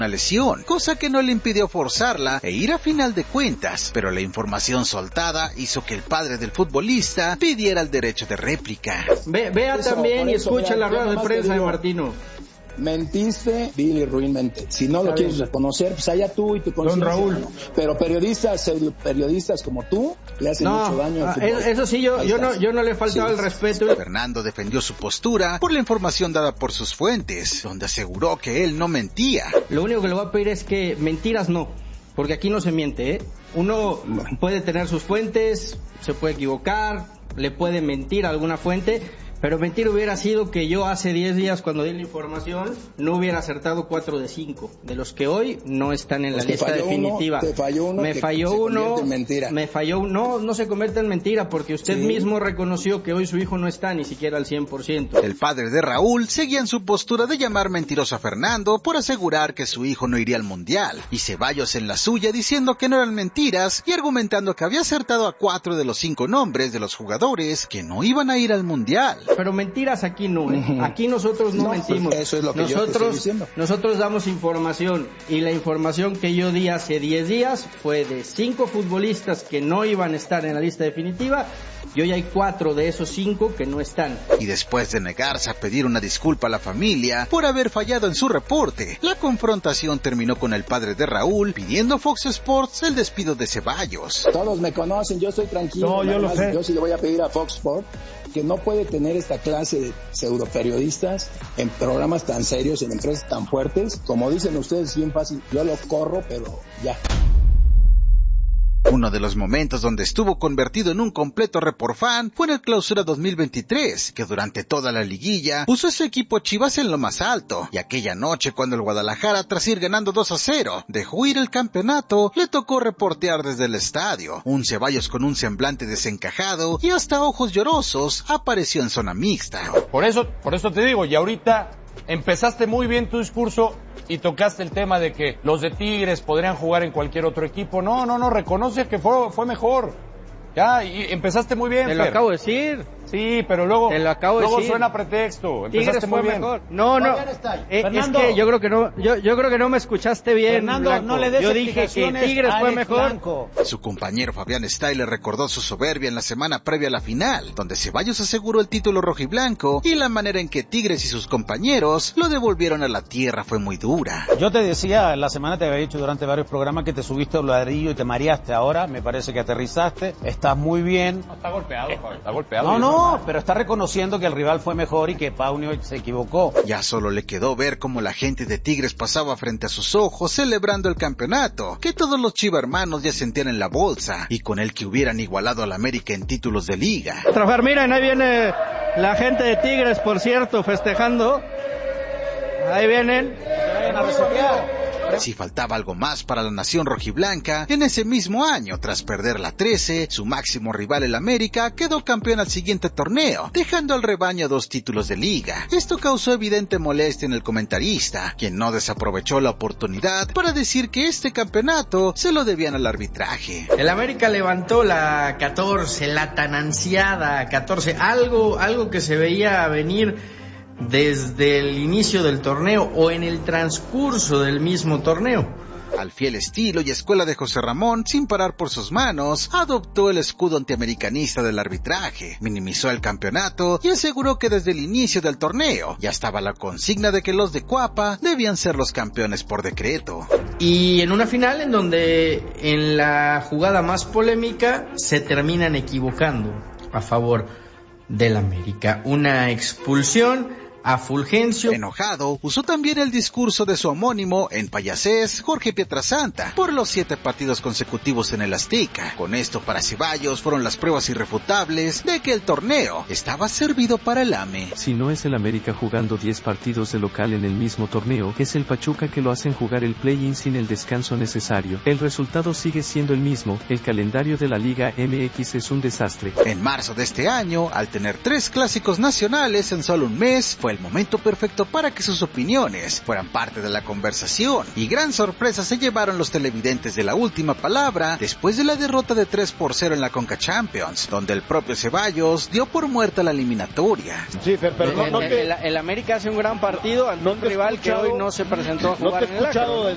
una lesión, cosa que no le impidió forzarla e ir a final de cuentas, pero la información soltada hizo que el padre del futbolista pidiera el derecho de réplica. Vea también y escucha la rueda de prensa de Martino. Mentiste, vil y ruinmente. Si no lo quieres reconocer, pues allá tú y tu conciencia. Don Raúl. ¿No? Pero periodistas como tú le hacen mucho daño al fútbol. Eso sí, yo no le faltaba el respeto. Fernando defendió su postura por la información dada por sus fuentes, donde aseguró que él no mentía. Lo único que le voy a pedir es que mentiras no, porque aquí no se miente, ¿eh? Uno puede tener sus fuentes, se puede equivocar, le puede mentir a alguna fuente, pero mentir hubiera sido que yo hace 10 días cuando di la información no hubiera acertado 4 de 5, de los que hoy no están en la lista definitiva. Me falló uno, no se convierte en mentira porque usted mismo reconoció que hoy su hijo no está ni siquiera al 100%. El padre de Raúl seguía en su postura de llamar mentiroso a Fernando por asegurar que su hijo no iría al Mundial, y Ceballos en la suya diciendo que no eran mentiras y argumentando que había acertado a 4 de los 5 nombres de los jugadores que no iban a ir al Mundial. Pero mentiras aquí no, ¿eh? Aquí nosotros no mentimos. Pues eso es lo que yo te estoy diciendo. Nosotros damos información, y la información que yo di hace 10 días fue de 5 futbolistas que no iban a estar en la lista definitiva, y hoy hay 4 de esos 5 que no están. Y después de negarse a pedir una disculpa a la familia por haber fallado en su reporte, la confrontación terminó con el padre de Raúl pidiendo a Fox Sports el despido de Ceballos. Todos me conocen, yo estoy tranquilo. No, yo lo sé. Yo sí le voy a pedir a Fox Sports que no puede tener esta clase de pseudoperiodistas en programas tan serios, en empresas tan fuertes. Como dicen ustedes, bien fácil, yo lo corro, pero ya. Uno de los momentos donde estuvo convertido en un completo reporfan fue en el Clausura 2023, que durante toda la liguilla puso a su equipo Chivas en lo más alto, y aquella noche cuando el Guadalajara, tras ir ganando 2-0, dejó ir el campeonato, le tocó reportear desde el estadio. Un Ceballos con un semblante desencajado y hasta ojos llorosos apareció en zona mixta. Por eso te digo, y ahorita empezaste muy bien tu discurso y tocaste el tema de que los de Tigres podrían jugar en cualquier otro equipo. No, reconoce que fue mejor. Ya, y empezaste muy bien. Te lo acabo de decir. Sí, pero luego decir. Suena pretexto. Tigres fue mejor. No. Es que yo creo que no me escuchaste bien. Fernando, Blanco. no le des yo dije que Tigres fue mejor. Blanco. Su compañero Fabián Stay le recordó su soberbia en la semana previa a la final, donde Ceballos aseguró el título rojiblanco, y la manera en que Tigres y sus compañeros lo devolvieron a la tierra fue muy dura. Yo te decía, la semana te había dicho durante varios programas que te subiste al ladrillo y te mareaste. Ahora me parece que aterrizaste, estás muy bien. No, está golpeado, Fabián, está golpeado. No, pero está reconociendo que el rival fue mejor y que Paunio se equivocó. Ya solo le quedó ver cómo la gente de Tigres pasaba frente a sus ojos celebrando el campeonato, que todos los chivermanos ya sentían en la bolsa, y con el que hubieran igualado al América en títulos de liga. Trabajar, miren, ahí viene la gente de Tigres, por cierto, festejando. Ahí vienen. A resetear. Si faltaba algo más para la nación rojiblanca, en ese mismo año, tras perder la 13, su máximo rival el América quedó campeón al siguiente torneo, dejando al rebaño 2 títulos de liga. Esto causó evidente molestia en el comentarista, quien no desaprovechó la oportunidad para decir que este campeonato se lo debían al arbitraje. El América levantó la 14, la tan ansiada 14, algo que se veía venir desde el inicio del torneo o en el transcurso del mismo torneo. Al fiel estilo y escuela de José Ramón, sin parar por sus manos, adoptó el escudo antiamericanista del arbitraje, minimizó el campeonato y aseguró que desde el inicio del torneo ya estaba la consigna de que los de Cuapa debían ser los campeones por decreto. Y en una final en donde en la jugada más polémica se terminan equivocando a favor del América. Una expulsión a Fulgencio. Enojado, usó también el discurso de su homónimo en Payasés, Jorge Pietrasanta, por los 7 partidos consecutivos en el Azteca. Con esto para Ceballos fueron las pruebas irrefutables de que el torneo estaba servido para el AME. Si no es el América jugando 10 partidos de local en el mismo torneo, es el Pachuca que lo hacen jugar el play-in sin el descanso necesario. El resultado sigue siendo el mismo, el calendario de la Liga MX es un desastre. En marzo de este año, al tener 3 clásicos nacionales en solo un mes, fue el momento perfecto para que sus opiniones fueran parte de la conversación, y gran sorpresa se llevaron los televidentes de La Última Palabra después de la derrota de 3-0 en la Conca Champions, donde el propio Ceballos dio por muerta la eliminatoria. Sí, pero el América hace un gran partido ante un rival que hoy no se presentó a jugar en el acto.